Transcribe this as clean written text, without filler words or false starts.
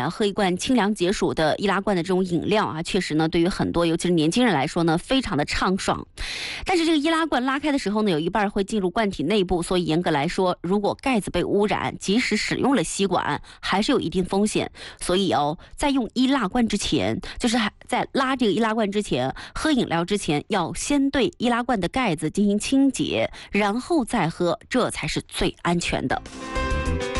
来喝一罐清凉解暑的易拉罐的这种饮料啊，确实呢，对于很多尤其是年轻人来说呢，非常的畅爽。但是这个易拉罐拉开的时候呢，有一半会进入罐体内部，所以严格来说，如果盖子被污染，即使使用了吸管，还是有一定风险。所以在用易拉罐之前，就是在拉这个易拉罐之前，喝饮料之前，要先对易拉罐的盖子进行清洁，然后再喝，这才是最安全的。